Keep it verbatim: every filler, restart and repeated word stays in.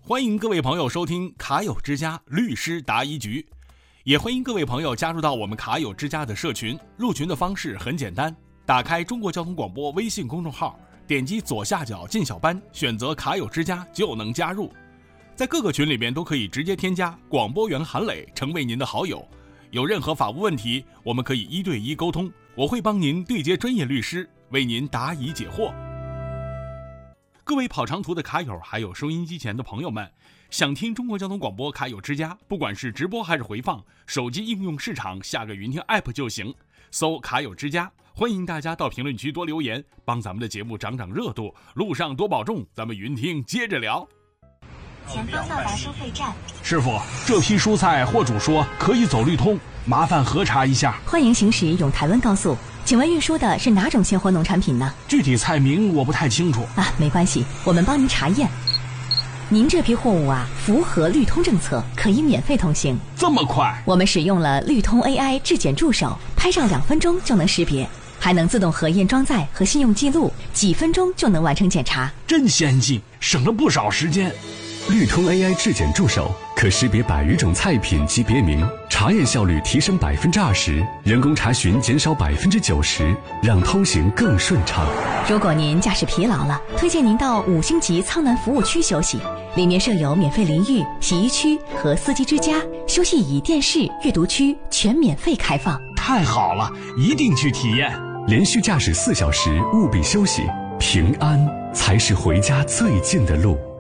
欢迎各位朋友收听卡友之家律师答疑局，也欢迎各位朋友加入到我们卡友之家的社群。入群的方式很简单，打开中国交通广播微信公众号，点击左下角进小班，选择卡友之家就能加入。在各个群里面都可以直接添加广播员韩磊成为您的好友，有任何法务问题，我们可以一对一沟通，我会帮您对接专业律师，为您答疑解惑。各位跑长途的卡友，还有收音机前的朋友们，想听中国交通广播卡友之家，不管是直播还是回放，手机应用市场下个云听 app 就行，搜卡友之家。欢迎大家到评论区多留言，帮咱们的节目涨涨热度，路上多保重，咱们云听接着聊。 前方到达收费站。 师傅，这批蔬菜货主说可以走绿通，麻烦核查一下。 欢迎行驶永台湾高速，请问运输的是哪种鲜活农产品呢？ 具体菜名我不太清楚啊，没关系，我们帮您查验。您这批货物啊，符合绿通政策，可以免费通行。 这么快？ 我们使用了绿通 A I 质检助手，拍照两分钟就能识别，还能自动核验装载和信用记录，几分钟就能完成检查， 真先进，省了不少时间。 绿通 A I 质检助手可识别百余种菜品及别名，查验效率提升百分之二十，人工查询减少百分之九十，让通行更顺畅。 如果您驾驶疲劳了，推荐您到五星级苍南服务区休息，里面设有免费淋浴、洗衣区和司机之家，休息椅、电视、阅读区全免费开放。 太好了，一定去体验。 连续驾驶四小时，务必休息，平安才是回家最近的路。